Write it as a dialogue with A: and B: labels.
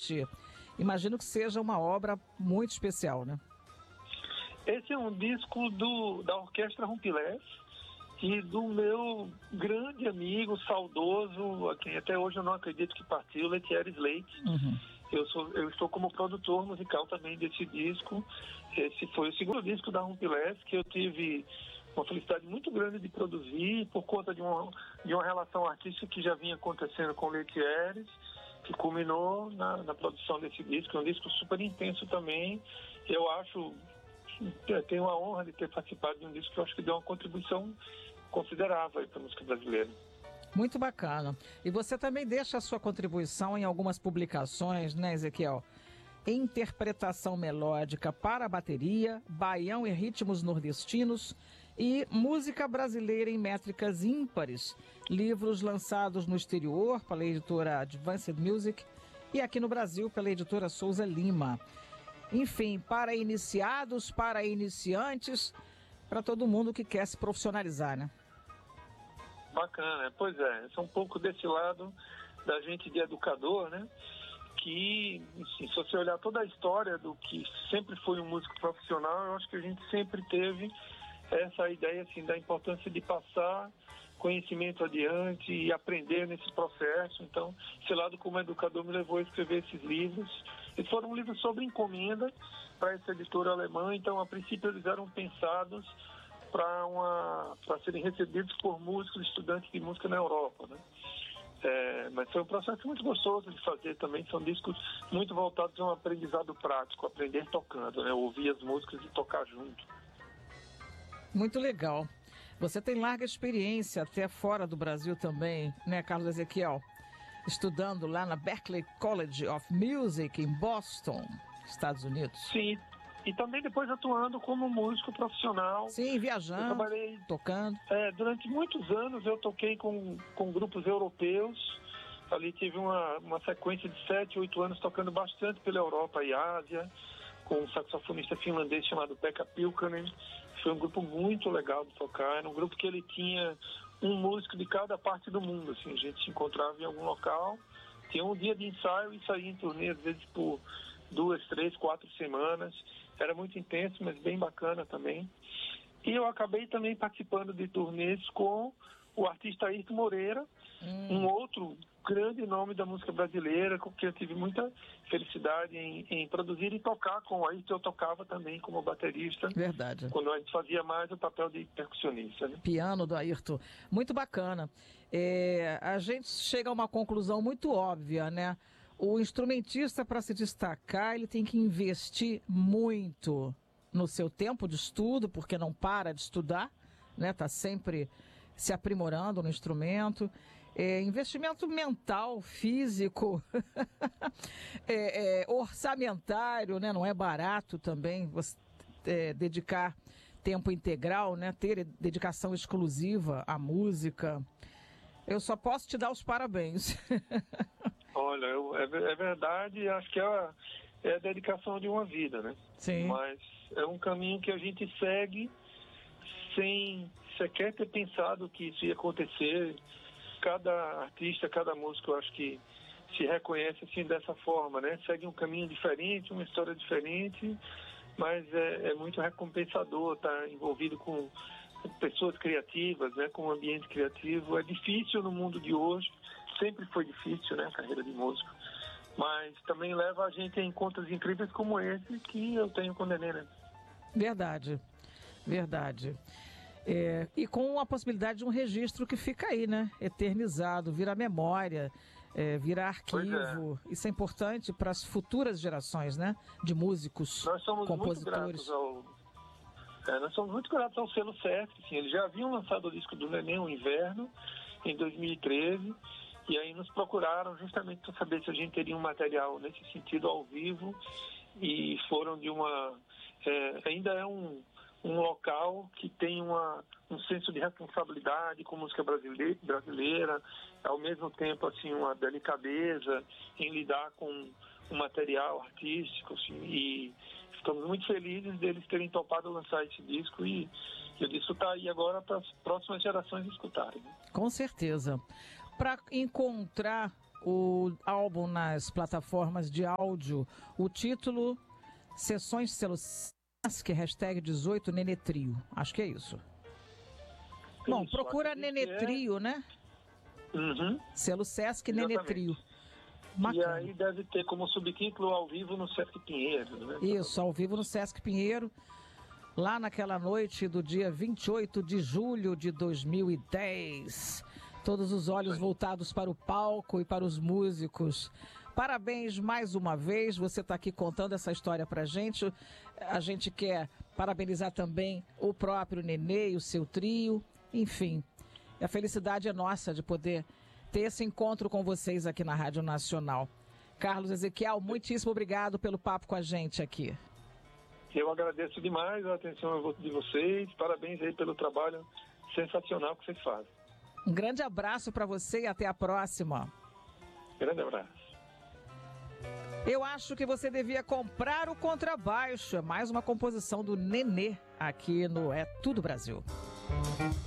A: assistir. Imagino que seja uma obra muito especial, né?
B: Esse é um disco da Orquestra Rumpilés e do meu grande amigo, saudoso, a quem até hoje eu não acredito que partiu, Letieres Leite.
A: Uhum.
B: Eu estou como produtor musical também desse disco. Esse foi o segundo disco da Rumpilés que eu tive uma felicidade muito grande de produzir por conta de uma relação artística que já vinha acontecendo com o Letieres, que culminou na produção desse disco. É um disco super intenso também. Eu tenho a honra de ter participado de um disco que eu acho que deu uma contribuição considerável para a música brasileira.
A: Muito bacana. E você também deixa a sua contribuição em algumas publicações, né, Ezequiel? Interpretação melódica para bateria, baião e ritmos nordestinos e música brasileira em métricas ímpares. Livros lançados no exterior pela editora Advanced Music e aqui no Brasil pela editora Souza Lima. Enfim, para iniciados, para iniciantes, para todo mundo que quer se profissionalizar, né?
B: Bacana, pois é. Esse é um pouco desse lado da gente de educador, né? Que, assim, se você olhar toda a história do que sempre foi um músico profissional, eu acho que a gente sempre teve essa ideia, assim, da importância de passar conhecimento adiante e aprender nesse processo. Então, esse lado como educador me levou a escrever esses livros. Eles foram livros sobre encomenda para essa editora alemã, então a princípio eles eram pensados para serem recebidos por músicos, estudantes de música na Europa, né? Mas foi um processo muito gostoso de fazer também. São discos muito voltados a um aprendizado prático, aprender tocando, né? Ouvir as músicas e tocar junto.
A: Muito legal. Você tem larga experiência até fora do Brasil também, né, Carlos Ezequiel? Estudando lá na Berklee College of Music em Boston, Estados Unidos.
B: Sim, e também depois atuando como músico profissional.
A: Sim, viajando, eu trabalhei, tocando.
B: Durante muitos anos eu toquei com grupos europeus. Ali tive uma sequência de 7, 8 anos tocando bastante pela Europa e Ásia, com um saxofonista finlandês chamado Pekka Pilkkanen. Foi um grupo muito legal de tocar. Era um grupo que ele tinha um músico de cada parte do mundo. Assim, a gente se encontrava em algum local, tinha um dia de ensaio e saía em turnê, às vezes por 2, 3, 4 semanas. Era muito intenso, mas bem bacana também. E eu acabei também participando de turnês com o artista Ayrton Moreira, um outro grande nome da música brasileira, com quem eu tive muita felicidade em produzir e tocar com o Ayrton. Eu tocava também como baterista.
A: Verdade.
B: Quando a gente fazia mais o papel de percussionista, né?
A: Piano do Ayrton. Muito bacana. A gente chega a uma conclusão muito óbvia, né? O instrumentista, para se destacar, ele tem que investir muito no seu tempo de estudo, porque não para de estudar, né? Tá sempre se aprimorando no instrumento. Investimento mental, físico, orçamentário, né? Não é barato também você dedicar tempo integral, né? Ter dedicação exclusiva à música. Eu só posso te dar os parabéns.
B: Olha, é verdade, acho que é a dedicação de uma vida, né?
A: Sim.
B: Mas é um caminho que a gente segue sem sequer ter pensado que isso ia acontecer. Cada artista, cada músico, eu acho que se reconhece assim dessa forma, né? Segue um caminho diferente, uma história diferente, mas é muito recompensador estar envolvido com pessoas criativas, né? Com um ambiente criativo. É difícil no mundo de hoje, sempre foi difícil, né? A carreira de músico, mas também leva a gente a encontros incríveis como esse que eu tenho com o Nenê, né?
A: Verdade, verdade. E com a possibilidade de um registro que fica aí, né? Eternizado, vira memória, vira arquivo. Isso é importante para as futuras gerações, né? De músicos,
B: nós somos
A: compositores.
B: Nós somos muito gratos ao selo Sesc. Assim, eles já haviam lançado o disco do Nenê, O Inverno, em 2013, e aí nos procuraram justamente para saber se a gente teria um material nesse sentido ao vivo, e foram de uma... ainda é um local que tem um senso de responsabilidade com música brasileira, ao mesmo tempo assim, uma delicadeza em lidar com um material artístico, assim, e estamos muito felizes deles terem topado lançar esse disco, e o disco está aí agora para as próximas gerações escutarem.
A: Com certeza. Para encontrar o álbum nas plataformas de áudio. O título, Sessões Selo Sesc, hashtag 18 Nenê Trio. Acho que é isso. Bom, procura Nenê Trio, né?
B: Uhum.
A: Selo Sesc Nenê Trio.
B: E aí deve ter como subtítulo Ao Vivo no Sesc Pinheiro, né?
A: Isso, Ao Vivo no Sesc Pinheiro. Lá naquela noite do dia 28 de julho de 2010. Todos os olhos voltados para o palco e para os músicos. Parabéns mais uma vez, você está aqui contando essa história para a gente. A gente quer parabenizar também o próprio Nenê e o seu trio. Enfim, a felicidade é nossa de poder ter esse encontro com vocês aqui na Rádio Nacional. Carlos Ezequiel, muitíssimo obrigado pelo papo com a gente aqui.
B: Eu agradeço demais a atenção de vocês. Parabéns aí pelo trabalho sensacional que vocês fazem.
A: Um grande abraço para você e até a próxima.
B: Grande abraço.
A: Eu acho que você devia comprar o contrabaixo. É mais uma composição do Nenê aqui no É Tudo Brasil.